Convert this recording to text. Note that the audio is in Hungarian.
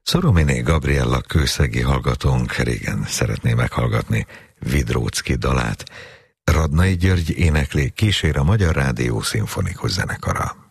Szorominé Gabriella kőszegi hallgatónk régen szeretné meghallgatni Vidróczki dalát. Radnai György énekli, kísér a Magyar Rádió szimfonikus zenekara.